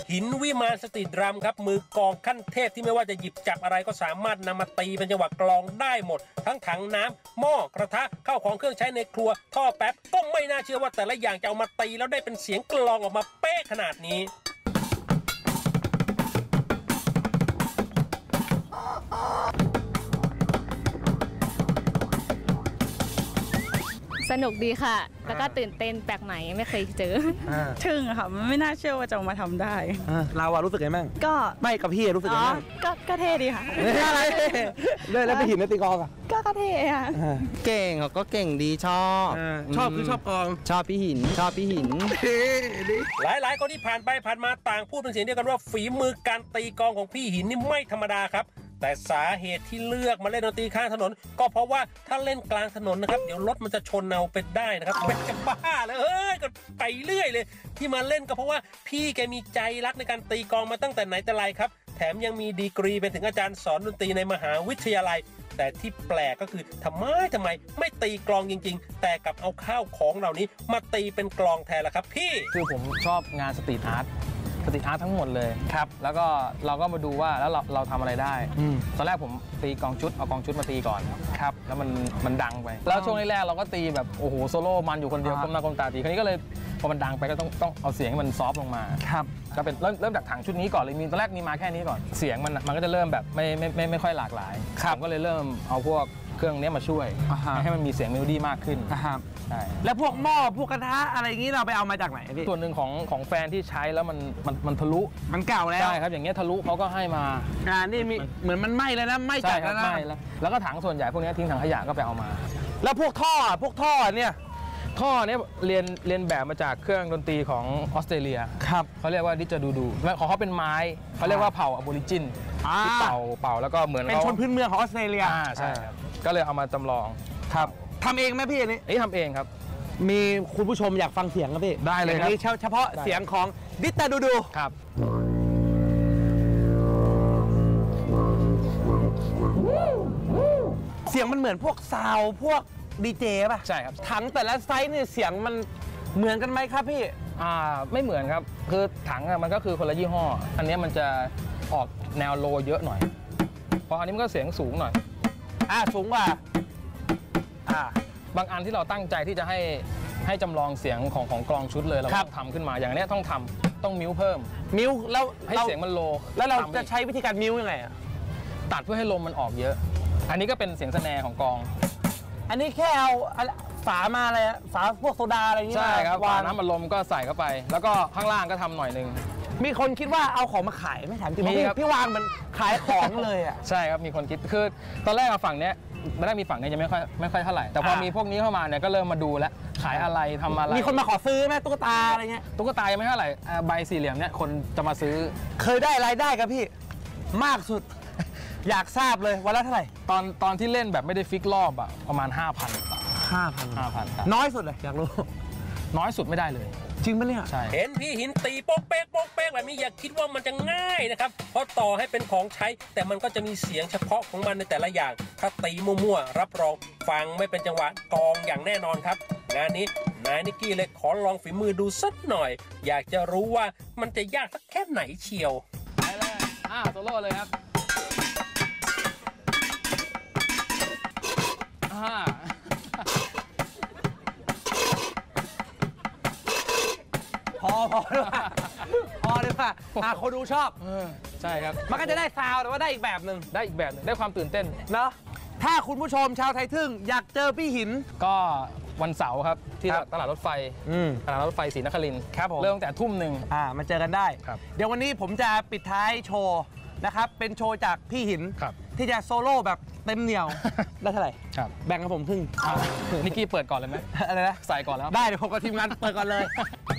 หินวิมานสตรีทดรัมครับมือกองขั้นเทพที่ไม่ว่าจะหยิบจับอะไรก็สามารถนำมาตีเป็นจังหวะกลองได้หมดทั้งถังน้ำหม้อกระทะข้าวของเครื่องใช้ในครัวท่อแป๊บก็ไม่น่าเชื่อว่าแต่ละอย่างจะเอามาตีแล้วได้เป็นเสียงกลองออกมาเป๊ะขนาดนี้สนุกดีค่ะแล้วก็ตื่นเต้นแปลกใหม่ไม่เคยเจอทึ่งค่ะไม่น่าเชื่อว่าจะมาทำได้เรารู้สึกไงบ้างก็ไม่กับพี่รู้สึกไงบ้างก็เท่ดีค่ะเลยแล้วไปหินในตีกองอ่ะก็เท่ค่ะเก่งเขาก็เก่งดีชอบคือชอบกองชอบพี่หินหลายคนที่ผ่านไปผ่านมาต่างพูดเป็นเสียงเดียวกันว่าฝีมือการตีกองของพี่หินนี่ไม่ธรรมดาครับแต่สาเหตุที่เลือกมาเล่นดนตรีข้างถนนก็เพราะว่าถ้าเล่นกลางถนนนะครับเดี๋ยวรถมันจะชนเอาเป็นได้นะครับเป็นจะบ้าเลยก็ไปเรื่อยเลยที่มาเล่นก็เพราะว่าพี่แกมีใจรักในการตีกลองมาตั้งแต่ไหนแต่ไรครับแถมยังมีดีกรีเป็นถึงอาจารย์สอนดนตรีในมหาวิทยาลัยแต่ที่แปลกก็คือทำไมไม่ตีกลองจริงๆแต่กลับเอาข้าวของเหล่านี้มาตีเป็นกลองแทนล่ะครับพี่คือผมชอบงานสตรีทอาร์ตทั้งหมดเลยครับแล้วก็เราก็มาดูว่าแล้วเราทำอะไรได้ตอนแรกผมตีกองชุดเอากองชุดมาตีก่อนครับแล้วมันดังไปแล้วช่วงแรกเราก็ตีแบบโอ้โหโซโล่มันอยู่คนเดียวก้มหน้าก้มตาตีคราวนี้ก็เลยพอมันดังไปก็ต้องเอาเสียงให้มันซอฟต์ลงมาครับก็เป็นเริ่มจากถังชุดนี้ก่อนเลยตอนแรกมีมาแค่นี้ก่อนเสียงมันก็จะเริ่มแบบไม่ค่อยหลากหลายผมก็เลยเริ่มเอาพวกเครื่องนี้มาช่วยให้มันมีเสียงเมโลดี้มากขึ้นแล้วพวกหม้อพวกกระทะอะไรอย่างนี้เราไปเอามาจากไหนพี่ส่วนหนึ่งของแฟนที่ใช้แล้วมันทะลุมันเก่าแล้วใช่ครับอย่างเงี้ยทะลุเขาก็ให้มานี่มีเหมือนมันไหม้แล้วนะไหม้จากแล้วนะแล้วก็ถังส่วนใหญ่พวกนี้ทิ้งถังขยะก็ไปเอามาแล้วพวกท่อเนี่ยเรียนแบบมาจากเครื่องดนตรีของออสเตรเลียครับเขาเรียกว่าดิจาดูดูของเขาเป็นไม้เขาเรียกว่าเผ่าอโบริจินที่เป่าแล้วก็เหมือนเป็นชนพื้นเมืองของออสเตรเลียใช่ครับก็เลยเอามาจำลองครับทำเองไหมพี่นี่ทำเองครับมีคุณผู้ชมอยากฟังเสียงครับพี่ได้เลยครับเฉพาะเสียงของดิจาดูดูครับเสียงมันเหมือนพวกซาวพวกดีเจป่ะใช่ครับถังแต่ละไซส์เนี่ยเสียงมันเหมือนกันไหมครับพี่ไม่เหมือนครับคือถังมันก็คือคนละยี่ห้ออันนี้มันจะออกแนวโลเยอะหน่อยเพราะอันนี้มันก็เสียงสูงหน่อยสูงกว่าบางอันที่เราตั้งใจที่จะให้จำลองเสียงของกลองชุดเลยเราต้องทำขึ้นมาอย่างนี้ต้องมิวเพิ่มมิวแล้วให้เสียงมันโลแล้วเราจะใช้วิธีการมิวยังไงตัดเพื่อให้ลมมันออกเยอะอันนี้ก็เป็นเสียงแสแนร์ของกลองอันนี้แค่เอาฝามาอะไรฝาพวกโซดาอะไรอย่างนี้ใช่ครับวางน้ำอัดลมก็ใส่เข้าไปแล้วก็ข้างล่างก็ทำหน่อยนึงมีคนคิดว่าเอาของมาขายไม่ถามจริงพี่วางมันขายของเลยใช่ครับมีคนคิดคือตอนแรกฝั่งเนี้ยไม่ได้มีฝั่งนี้จะไม่ค่อยเท่าไหร่แต่พอมีพวกนี้เข้ามาเนี่ยก็เริ่มมาดูแล้วขายอะไรทำอะไรมีคนมาขอซื้อไหมตุ๊กตาอะไรเงี้ยตุ๊กตายังไม่เท่าไหร่ใบสี่เหลี่ยมเนี่ยคนจะมาซื้อเคยได้รายได้ครับพี่มากสุดอยากทราบเลยวันละเท่าไหร่ตอนที่เล่นแบบไม่ได้ฟิกรอบอะประมาณ 5,000 5,000น้อยสุดเลยอยากรู้น้อยสุดไม่ได้เลยจริงปะเนี่ยใช่เห็นพี่หินตีโป๊กเป๊กแบบนี้อย่าคิดว่ามันจะง่ายนะครับเพราะต่อให้เป็นของใช้แต่มันก็จะมีเสียงเฉพาะของมันในแต่ละอย่างถ้าตีมั่วๆรับรองฟังไม่เป็นจังหวะกองอย่างแน่นอนครับงานนี้นายนิกกี้เลยขอลองฝีมือดูสักหน่อยอยากจะรู้ว่ามันจะยากสักแค่ไหนเชียวไปเลยโซโล่เลยครับพอดีกว่าคนดูชอบใช่ครับมันก็จะได้ซาวแต่ว่าได้อีกแบบหนึ่งได้ความตื่นเต้นเนาะถ้าคุณผู้ชมชาวไทยทึ่งอยากเจอพี่หินก็วันเสาร์ครับที่ตลาดรถไฟศรีนครินทร์ครับผมเริ่มตั้งแต่ทุ่มหนึ่งมาเจอกันได้เดี๋ยววันนี้ผมจะปิดท้ายโชว์นะครับเป็นโชว์จากพี่หินที่จะโซโล่แบบเต็มเหนียวได้เท่าไหร่แบ่งกับผมครึ่งนิกกี้เปิดก่อนเลยไหมอะไรนะใส่ก่อนแล้วได้เดี๋ยวผมกับทีมงานเปิดก่อนเลย